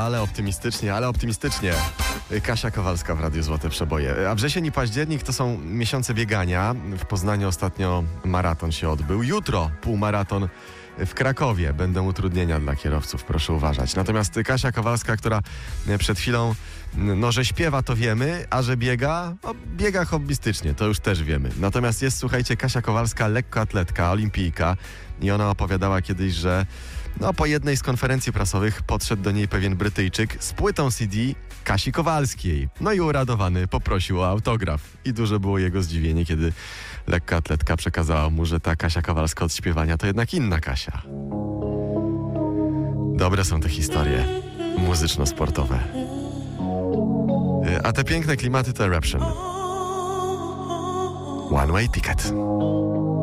ale optymistycznie. Kasia Kowalska w Radiu Złote Przeboje. A wrzesień i październik to są miesiące biegania. W Poznaniu ostatnio maraton się odbył. Jutro półmaraton w Krakowie. Będą utrudnienia dla kierowców, proszę uważać. Natomiast Kasia Kowalska, która przed chwilą, że śpiewa, to wiemy, a że biega, biega hobbystycznie, to już też wiemy. Natomiast jest, słuchajcie, Kasia Kowalska, lekkoatletka, olimpijka, i ona opowiadała kiedyś, że po jednej z konferencji prasowych podszedł do niej pewien Brytyjczyk z płytą CD Kasi Kowalskiej. I uradowany poprosił o autograf. I duże było jego zdziwienie, kiedy lekkoatletka przekazała mu, że ta Kasia Kowalska od śpiewania to jednak inna Kasia. Dobre są te historie muzyczno-sportowe. A te piękne klimaty to Eruption. One Way Ticket.